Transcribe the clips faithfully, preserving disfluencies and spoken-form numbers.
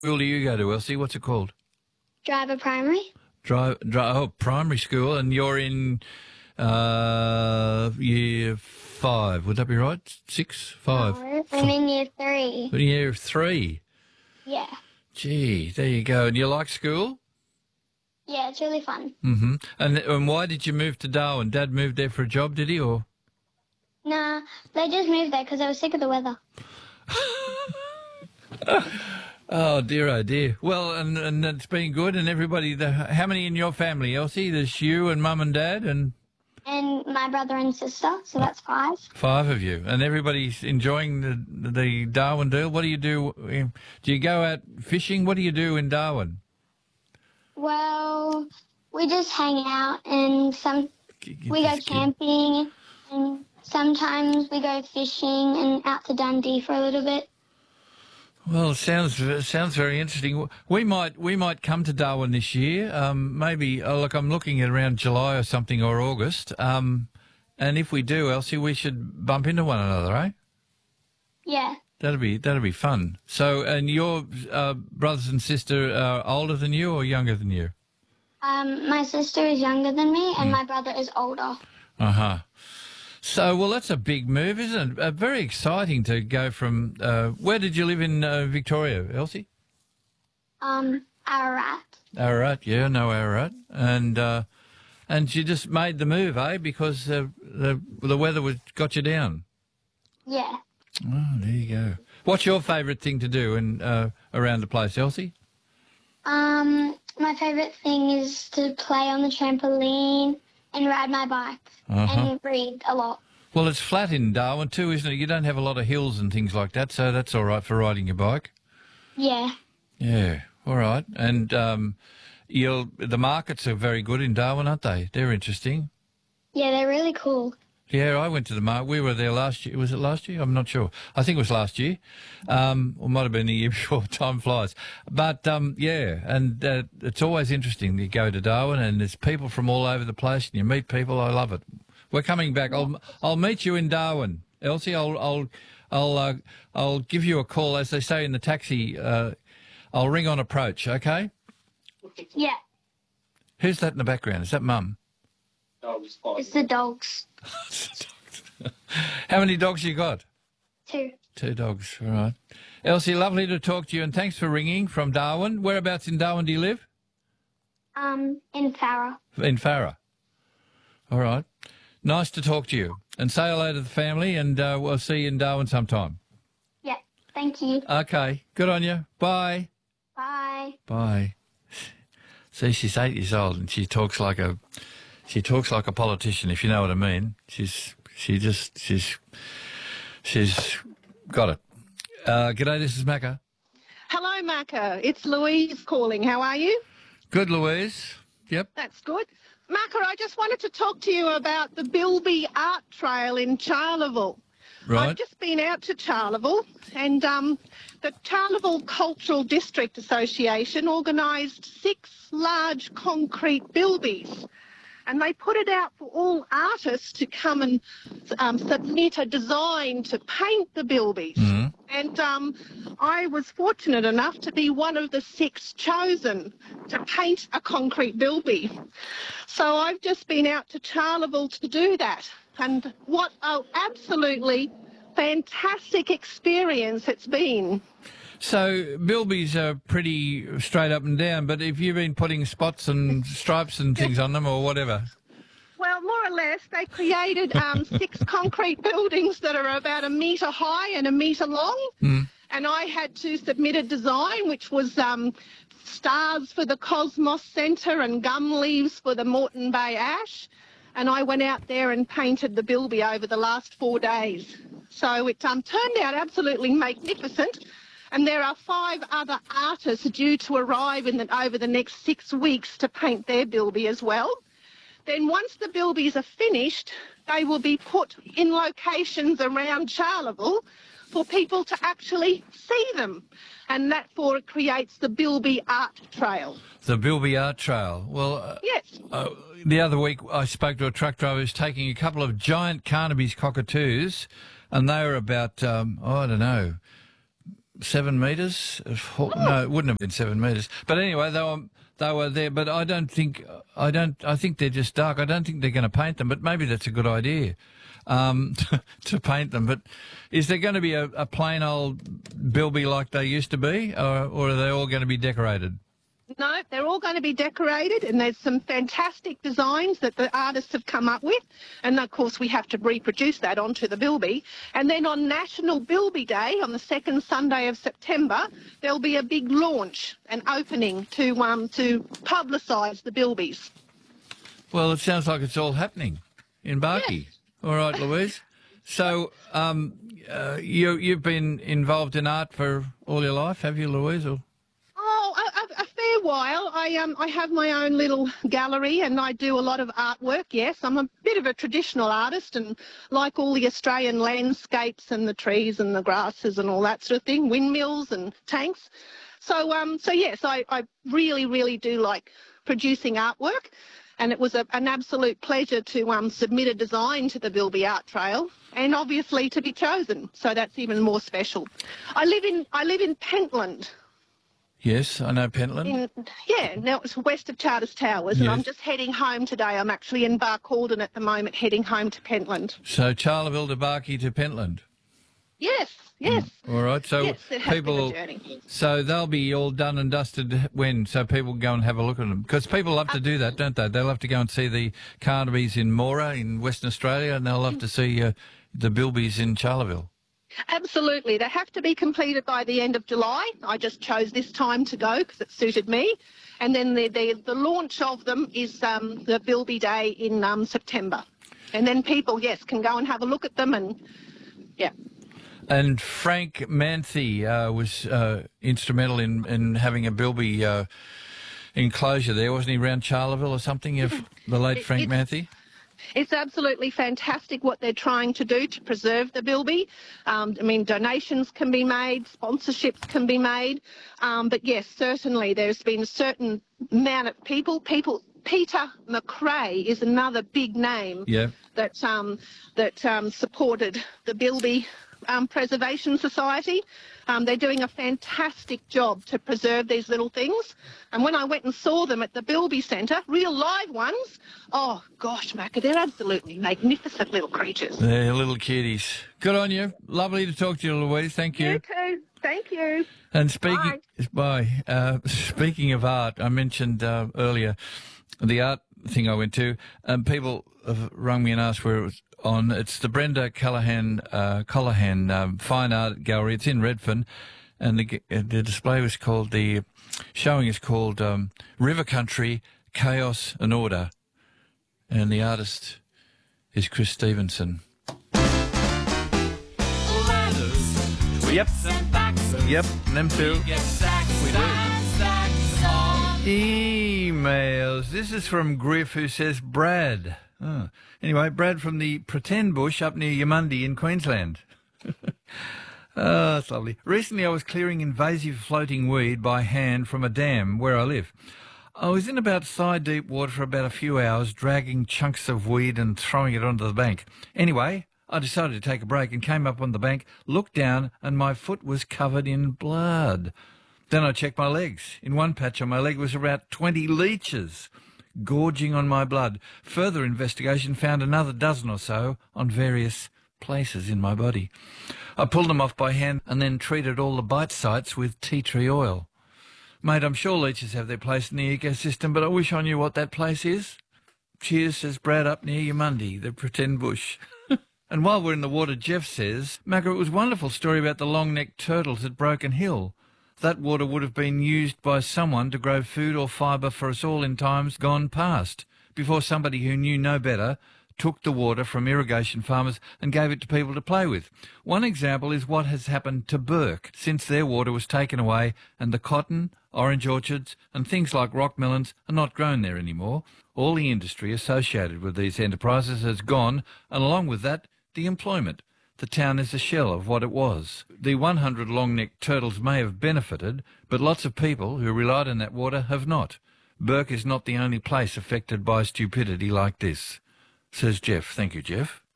School do you go to, Elsie? What's it called? Driver Primary. Drive, drive, oh, primary school, and you're in uh, year five. Would that be right? Six, five. No, I'm in year three. Year three. Yeah. Gee, there you go. And you like school? Yeah, it's really fun. Mm-hmm. And and why did you move to Darwin? Dad moved there for a job, did he, or? Nah, they just moved there because they were sick of the weather. Oh, dear, oh, dear. Well, and, and it's been good, and everybody, the, how many in your family, Elsie? There's you and Mum and Dad and... And my brother and sister, so that's five. Five of you. And everybody's enjoying the the Darwin deal. What do you do? Do you go out fishing? What do you do in Darwin? Well, we just hang out, and some we go camping, and sometimes we go fishing and out to Dundee for a little bit. Well, it sounds it sounds very interesting. We might we might come to Darwin this year. Um, maybe. Oh, look, I'm looking at around July or something, or August. Um, and if we do, Elsie, we should bump into one another, eh? Yeah. That'd be that'd be fun. So, and your uh, brothers and sister are older than you or younger than you? Um, my sister is younger than me, and mm. my brother is older. Uh huh. So, well, that's a big move, isn't it? Uh, very exciting to go from... Uh, where did you live in uh, Victoria, Elsie? Um, Ararat. Ararat, yeah, no Ararat. And uh, and you just made the move, eh? Because uh, the the weather was got you down. Yeah. Oh, there you go. What's your favourite thing to do in uh, around the place, Elsie? Um, my favourite thing is to play on the trampoline and ride my bike. Uh-huh. And read a lot. Well, it's flat in Darwin too, isn't it? You don't have a lot of hills and things like that, so that's all right for riding your bike. Yeah. Yeah, all right. And um, you'll, the markets are very good in Darwin, aren't they? They're interesting. Yeah, they're really cool. Yeah, I went to the market. We were there last year. Was it last year? I'm not sure. I think it was last year. Um, or might have been the year before. Time flies. But, um, yeah, and uh, it's always interesting. You go to Darwin and there's people from all over the place and you meet people. I love it. We're coming back. I'll I'll meet you in Darwin, Elsie. I'll I'll I'll uh, I'll give you a call, as they say in the taxi. Uh, I'll ring on approach. Okay? Yeah. Who's that in the background? Is that Mum? It's the dogs. How many dogs you got? Two. Two dogs. All right. Elsie, lovely to talk to you, and thanks for ringing from Darwin. Whereabouts in Darwin do you live? Um, in Farah. In Farah. All right. Nice to talk to you. And say hello to the family, and uh, we'll see you in Darwin sometime. Yeah. Thank you. Okay. Good on you. Bye. Bye. Bye. See, she's eight years old, and she talks like a... She talks like a politician, if you know what I mean. She's she just she's she's got it. Uh, g'day, this is Macca. Hello, Macca. It's Louise calling. How are you? Good, Louise. Yep. That's good. Macca, I just wanted to talk to you about the Bilby Art Trail in Charleville. Right. I've just been out to Charleville, and um, the Charleville Cultural District Association organised six large concrete bilbies. And they put it out for all artists to come and um, submit a design to paint the bilbies. Mm-hmm. And um, I was fortunate enough to be one of the six chosen to paint a concrete bilby. So I've just been out to Charleville to do that. And what an absolutely fantastic experience it's been. So bilbies are pretty straight up and down, but have you been putting spots and stripes and things on them or whatever? Well, more or less, they created um, six concrete buildings that are about a metre high and a metre long, mm. and I had to submit a design which was um, stars for the Cosmos Centre and gum leaves for the Moreton Bay Ash, and I went out there and painted the bilby over the last four days. So it um, turned out absolutely magnificent. And there are five other artists due to arrive in the, over the next six weeks to paint their bilby as well. Then once the bilbies are finished, they will be put in locations around Charleville for people to actually see them. And that for it creates the Bilby Art Trail. The Bilby Art Trail. Well, uh, yes. Uh, the other week I spoke to a truck driver who's taking a couple of giant Carnaby's cockatoos, and they were about, um, oh, I don't know, seven metres. No, it wouldn't have been seven metres. But anyway, they were they were there. But I don't think I don't. I think they're just dark. I don't think they're going to paint them. But maybe that's a good idea, um, to, to paint them. But is there going to be a, a plain old bilby like they used to be, or, or are they all going to be decorated? No, they're all going to be decorated, and there's some fantastic designs that the artists have come up with. And, of course, we have to reproduce that onto the bilby. And then on National Bilby Day, on the second Sunday of September, there'll be a big launch, an opening to um to publicise the bilbies. Well, it sounds like it's all happening in Barkey. Yes. All right, Louise. So um, uh, you, you've been involved in art for all your life, have you, Louise? Or? While I um I have my own little gallery and I do a lot of artwork. Yes, I'm a bit of a traditional artist and like all the Australian landscapes and the trees and the grasses and all that sort of thing, windmills and tanks. So um so yes, I, I really really do like producing artwork, and it was a, an absolute pleasure to um submit a design to the Bilby Art Trail and obviously to be chosen. So that's even more special. I live in I live in Pentland. Yes, I know Pentland. In, yeah, now it's west of Charters Towers, and yes. I'm just heading home today. I'm actually in Barcaldine at the moment, heading home to Pentland. So Charleville to Barkey to Pentland? Yes, yes. Mm. All right, so yes, it has people, been a journey. So they'll be all done and dusted when? So people go and have a look at them? Because people love to do that, don't they? They love to go and see the Carnaby's in Mora in Western Australia, and they'll love to see uh, the Bilbies in Charleville. Absolutely. They have to be completed by the end of July. I just chose this time to go because it suited me. And then the, the, the launch of them is um, the Bilby Day in um, September. And then people, yes, can go and have a look at them and, yeah. And Frank Manthey uh, was uh, instrumental in, in having a Bilby uh, enclosure there, wasn't he, around Charleville or something, if the late it, Frank Manthey? It's absolutely fantastic what they're trying to do to preserve the bilby. Um, I mean, donations can be made, sponsorships can be made. Um, but yes, certainly there's been a certain amount of people. People, Peter McRae is another big name yeah. that um, that um, supported the Bilby um, Preservation Society. Um, they're doing a fantastic job to preserve these little things. And when I went and saw them at the Bilby Centre, real live ones, oh, gosh, Macca, they're absolutely magnificent little creatures. They're little kitties. Good on you. Lovely to talk to you, Louise. Thank you. You too. Thank you. And speaking, bye. bye. Uh, speaking of art, I mentioned uh, earlier the art thing I went to, and people have rung me and asked where it was on. It's the Brenda Callahan, uh, Callahan um, Fine Art Gallery. It's in Redfern, and the, the display was called, the showing is called um, River Country, Chaos and Order, and the artist is Chris Stevenson. Yep, yep, them too. We do. Emails. This is from Griff, who says, Brad. Oh. Anyway, Brad from the Pretend Bush up near Yamundi in Queensland. Oh, that's lovely. Recently I was clearing invasive floating weed by hand from a dam where I live. I was in about thigh-deep water for about a few hours, dragging chunks of weed and throwing it onto the bank. Anyway, I decided to take a break and came up on the bank, looked down, and my foot was covered in blood. Then I checked my legs. In one patch on my leg was about twenty leeches gorging on my blood. Further investigation found another dozen or so on various places in my body. I pulled them off by hand and then treated all the bite sites with tea tree oil. Mate, I'm sure leeches have their place in the ecosystem, but I wish I knew what that place is. Cheers, says Brad up near Yamundi, the Pretend Bush. And while we're in the water, Jeff says, Macca, it was a wonderful story about the long-necked turtles at Broken Hill. That water would have been used by someone to grow food or fibre for us all in times gone past, before somebody who knew no better took the water from irrigation farmers and gave it to people to play with. One example is what has happened to Burke since their water was taken away and the cotton, orange orchards and things like rock melons are not grown there anymore. All the industry associated with these enterprises has gone, and along with that, the employment. The town is a shell of what it was. The one hundred long-necked turtles may have benefited, but lots of people who relied on that water have not. Burke is not the only place affected by stupidity like this, says Jeff. Thank you, Jeff.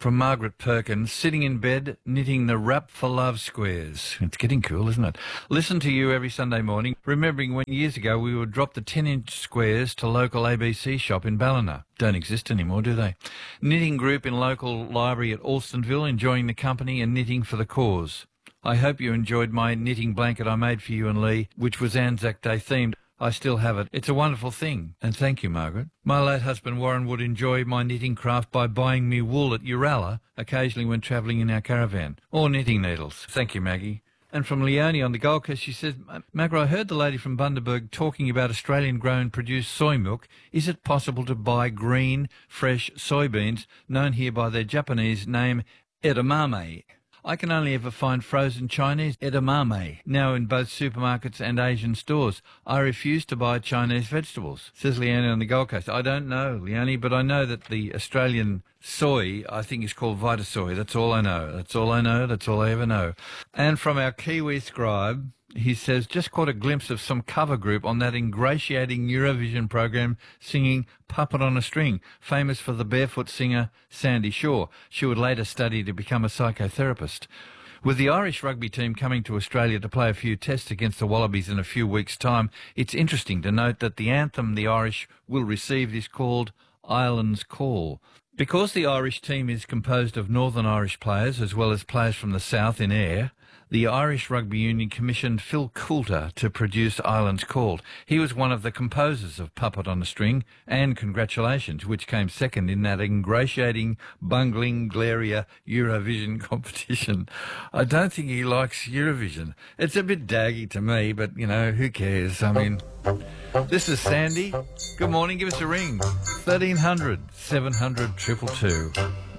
from Margaret Perkins, sitting in bed, knitting the Wrap for Love squares. It's getting cool, isn't it? Listen to you every Sunday morning, remembering when years ago we would drop the ten-inch squares to local A B C shop in Ballina. Don't exist anymore, do they? Knitting group in local library at Alstonville, enjoying the company and knitting for the cause. I hope you enjoyed my knitting blanket I made for you and Lee, which was Anzac Day themed. I still have it. It's a wonderful thing. And thank you, Margaret. My late husband Warren would enjoy my knitting craft by buying me wool at Uralla, occasionally when travelling in our caravan, or knitting needles. Thank you, Maggie. And from Leonie on the Gold Coast, she says, Margaret, I heard the lady from Bundaberg talking about Australian-grown produced soy milk. Is it possible to buy green, fresh soybeans, known here by their Japanese name edamame? I can only ever find frozen Chinese edamame now in both supermarkets and Asian stores. I refuse to buy Chinese vegetables, says Leonie on the Gold Coast. I don't know, Leonie, but I know that the Australian soy, I think, is called Vitasoy. That's all I know. That's all I know. That's all I ever know. And from our Kiwi scribe, he says, just caught a glimpse of some cover group on that ingratiating Eurovision program singing Puppet on a String, famous for the barefoot singer Sandy Shaw. She would later study to become a psychotherapist. With the Irish rugby team coming to Australia to play a few tests against the Wallabies in a few weeks' time, it's interesting to note that the anthem the Irish will receive is called Ireland's Call. Because the Irish team is composed of Northern Irish players as well as players from the South in Ayr, the Irish Rugby Union commissioned Phil Coulter to produce Ireland's Call. He was one of the composers of Puppet on a String and Congratulations, which came second in that ingratiating, bungling, glarier Eurovision competition. I don't think he likes Eurovision. It's a bit daggy to me, but, you know, who cares? I mean, this is Sandy. Good morning. Give us a ring. thirteen hundred, seven hundred, two two two.